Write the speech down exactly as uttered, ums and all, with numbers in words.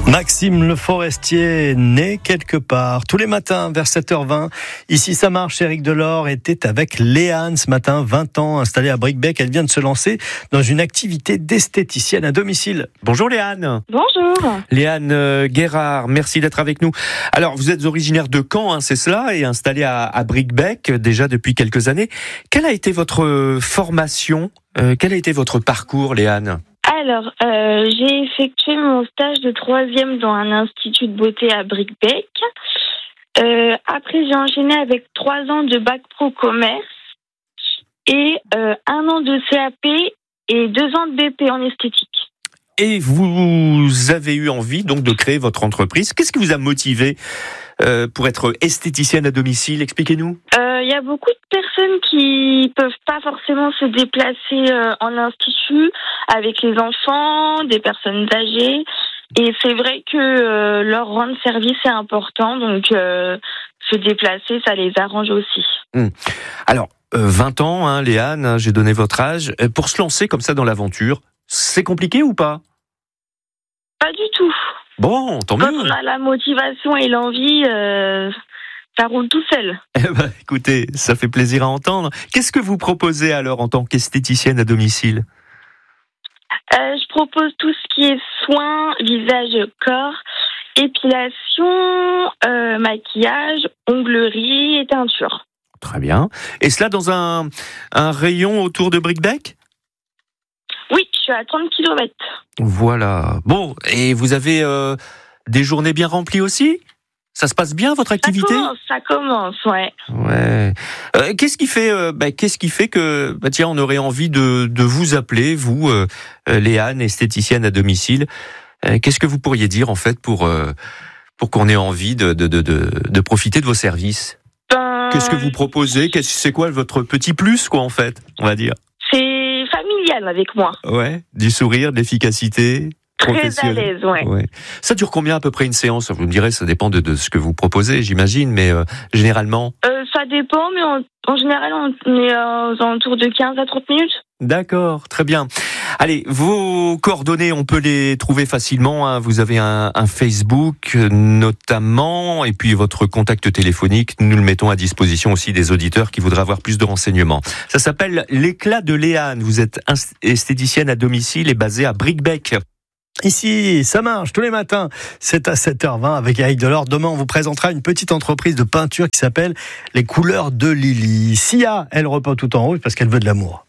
Maxime Le Forestier, né quelque part, tous les matins vers sept heures vingt. Ici, ça marche. Éric Delort était avec Léane ce matin, vingt ans, installée à Bricbec. Elle vient de se lancer dans une activité d'esthéticienne à domicile. Bonjour Léane. Bonjour. Léane euh, Guérard, merci d'être avec nous. Alors, vous êtes originaire de Caen, hein, c'est cela, et installée à, à Bricbec déjà depuis quelques années. Quelle a été votre formation euh, Quel a été votre parcours, Léane ? Alors, euh, j'ai effectué mon stage de troisième dans un institut de beauté à Bricbec. Euh, après, j'ai enchaîné avec trois ans de bac pro commerce et euh, un an de C A P et deux ans de B P en esthétique. Et vous avez eu envie donc de créer votre entreprise. Qu'est-ce qui vous a motivé euh, pour être esthéticienne à domicile ? Expliquez-nous. Il euh, y a beaucoup de personnes qui peuvent pas forcément se déplacer euh, en institut avec les enfants, des personnes âgées. Et c'est vrai que euh, leur rendre service est important, donc euh, se déplacer, ça les arrange aussi. Hum. Alors, euh, vingt ans, hein, Léane, hein, j'ai donné votre âge. Euh, pour se lancer comme ça dans l'aventure, c'est compliqué ou pas ? Pas du tout. Bon, tant Quand mieux. on a la motivation et l'envie, euh, ça roule tout seul. Eh ben, écoutez, ça fait plaisir à entendre. Qu'est-ce que vous proposez alors en tant qu'esthéticienne à domicile ? euh, Je propose tout ce qui est soins, visage, corps, épilation, euh, maquillage, onglerie et teinture. Très bien. Et cela dans un, un rayon autour de Bricbec ? Oui, je suis à trente kilomètres. Voilà. Bon, et vous avez euh, des journées bien remplies aussi ? Ça se passe bien, votre activité ? Ça commence, ça commence, ouais. Ouais. Euh, qu'est-ce qui fait, euh, bah, qu'est-ce qui fait que, bah, tiens, on aurait envie de, de vous appeler, vous, euh, Léane, esthéticienne à domicile. Euh, qu'est-ce que vous pourriez dire, en fait, pour, euh, pour qu'on ait envie de, de, de, de, de profiter de vos services ? Ben, Qu'est-ce que vous proposez ? Qu'est-ce, c'est quoi votre petit plus, quoi, en fait, on va dire ? C'est familial avec moi. Ouais, du sourire, de l'efficacité. Très à l'aise, ouais. ouais. Ça dure combien à peu près une séance ? Vous me direz, ça dépend de, de ce que vous proposez, j'imagine, mais euh, généralement euh, Ça dépend, mais en, en général, on est euh, aux alentours de quinze à trente minutes. D'accord, très bien. Allez, vos coordonnées, on peut les trouver facilement. Hein. Vous avez un, un Facebook notamment, et puis votre contact téléphonique. Nous le mettons à disposition aussi des auditeurs qui voudraient avoir plus de renseignements. Ça s'appelle l'éclat de Léane. Vous êtes esthéticienne à domicile et basée à Bricbec. Ici, ça marche tous les matins, c'est à sept heures vingt avec Éric Delort. Demain, on vous présentera une petite entreprise de peinture qui s'appelle Les Couleurs de Lily. Sia, elle repeint tout en rouge parce qu'elle veut de l'amour.